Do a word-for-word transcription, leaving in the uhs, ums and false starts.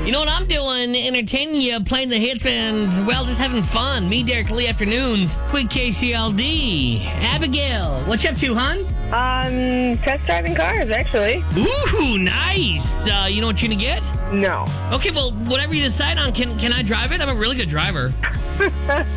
You know what I'm doing? Entertaining you, playing the hits, and, well, just having fun. Me, Derek Lee, afternoons. Quick K C L D. Abigail, what you up to, hon? Um, test driving cars, actually. Ooh, nice. Uh, you know what you're going to get? No. Okay, well, whatever you decide on, can can I drive it? I'm a really good driver.